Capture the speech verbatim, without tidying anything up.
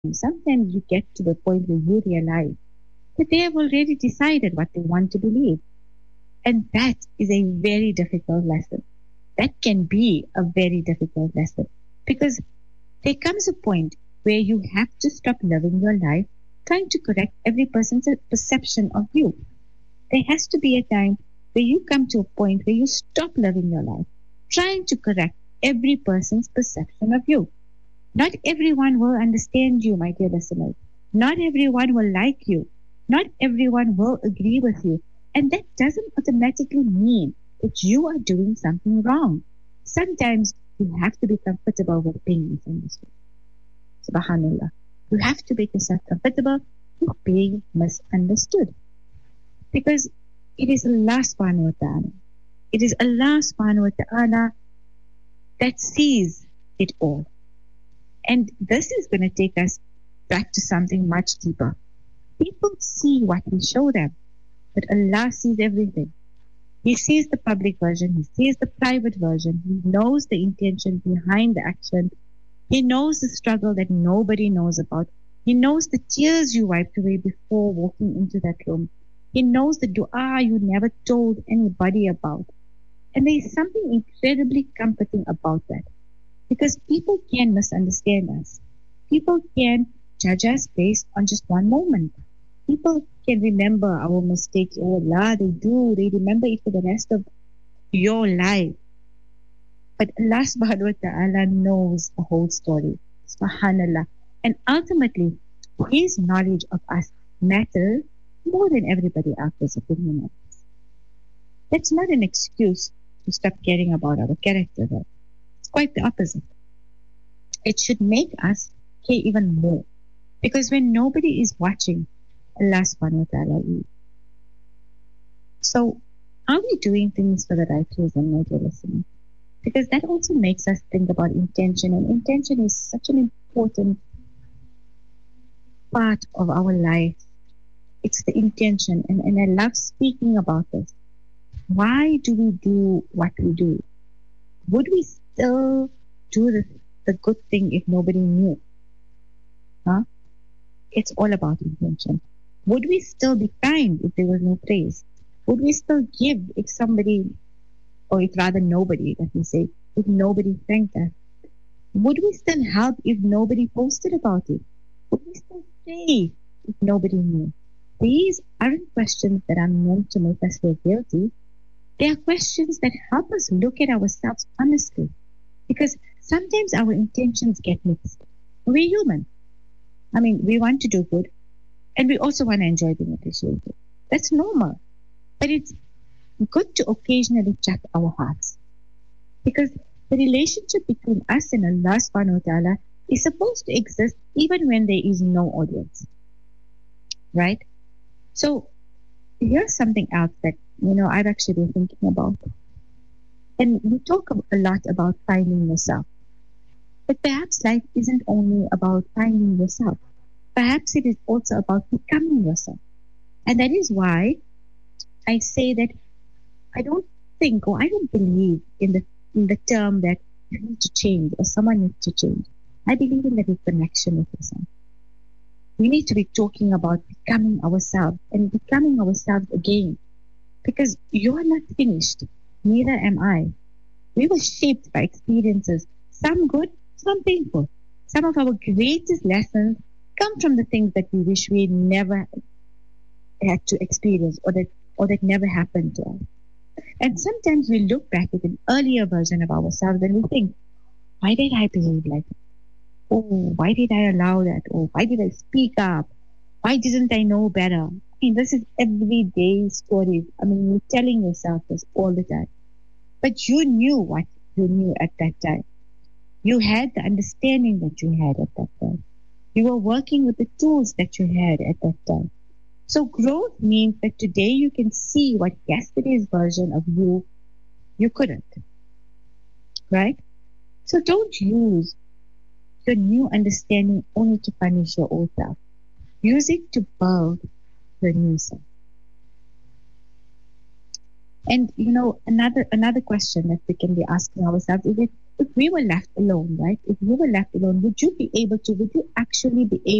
Sometimes you get to the point where you realize that they have already decided what they want to believe. And that is a very difficult lesson. That can be a very difficult lesson because there comes a point where you have to stop living your life trying to correct every person's perception of you. There has to be a time where you come to a point where you stop living your life trying to correct every person's perception of you. Not everyone will understand you, my dear listeners. Not everyone will like you. Not everyone will agree with you. And that doesn't automatically mean that you are doing something wrong. Sometimes you have to be comfortable with being misunderstood. Subhanallah. You have to make yourself comfortable with being misunderstood. Because it is Allah subhanahu wa ta'ala. It is Allah subhanahu wa ta'ala that sees it all. And this is going to take us back to something much deeper. People see what we show them, but Allah sees everything. He sees the public version. He sees the private version. He knows the intention behind the action. He knows the struggle that nobody knows about. He knows the tears you wiped away before walking into that room. He knows the dua you never told anybody about. And there is something incredibly comforting about that. Because people can misunderstand us. People can judge us based on just one moment. People can remember our mistakes. Oh Allah, they do. They remember it for the rest of your life. But Allah subhanahu wa ta'ala knows the whole story. Subhanallah. And ultimately, His knowledge of us matters more than everybody else's opinion of us. That's not an excuse to stop caring about our character, though. It's quite the opposite. It should make us care even more. Because when nobody is watching, Allah subhanahu wa ta'ala is. So, are we doing things for the right reason, my dear listener? Because that also makes us think about intention. And intention is such an important part of our life. It's the intention. And, and I love speaking about this. Why do we do what we do? Would we still do the, the good thing if nobody knew? Huh? It's all about intention. Would we still be kind if there was no praise? Would we still give if somebody, or if rather nobody, let me say, if nobody thanked us? Would we still help if nobody posted about it? Would we still stay if nobody knew? These aren't questions that are meant to make us feel guilty. They are questions that help us look at ourselves honestly. Because sometimes our intentions get mixed. We're human. I mean, we want to do good, and we also want to enjoy being appreciated. That's normal. But it's good to occasionally check our hearts. Because the relationship between us and Allah subhanahu wa ta'ala is supposed to exist even when there is no audience. Right? So, here's something else that, you know, I've actually been thinking about. And we talk a lot about finding yourself. But perhaps life isn't only about finding yourself. Perhaps it is also about becoming yourself. And that is why I say that I don't think or I don't believe in the in the term that you need to change or someone needs to change. I believe in the reconnection with yourself. We need to be talking about becoming ourselves and becoming ourselves again. Because you are not finished. Neither am I. We were shaped by experiences, some good, some painful. Some of our greatest lessons come from the things that we wish we never had to experience or that or that never happened to us. And sometimes we look back at an earlier version of ourselves and we think, why did I behave like that? Oh, why did I allow that? Oh, why did I speak up? Why didn't I know better? I mean, this is everyday stories. I mean, you're telling yourself this all the time. But you knew what you knew at that time. You had the understanding that you had at that time. You were working with the tools that you had at that time. So growth means that today you can see what yesterday's version of you, you couldn't. Right? So don't use your new understanding only to punish your old self. Use it to build your new self. And you know, another another question that we can be asking ourselves is, it, if we were left alone, right? If you were left alone, would you be able to, would you actually be